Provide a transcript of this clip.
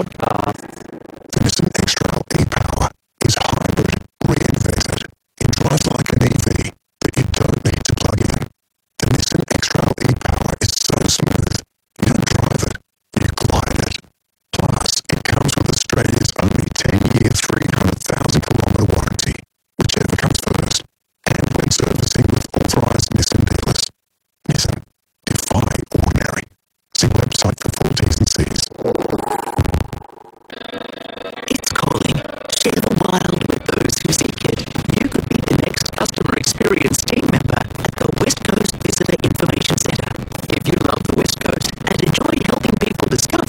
podcast. The Nissan X-Trail e-Power is hybrid, reinvented. It drives like an EV, but you don't need to plug in. The Nissan X-Trail e-Power is so smooth, you don't drive it, you glide it. Plus, it comes with Australia's only 10-year, 300,000 kilometre warranty, whichever comes first, and when servicing with authorised Nissan dealers. Nissan, defy ordinary. See website for full T's and C's. It's calling. Share the wild with those who seek it. You could be the next customer experience team member at the West Coast Visitor Information Centre. If you love the West Coast and enjoy helping people discover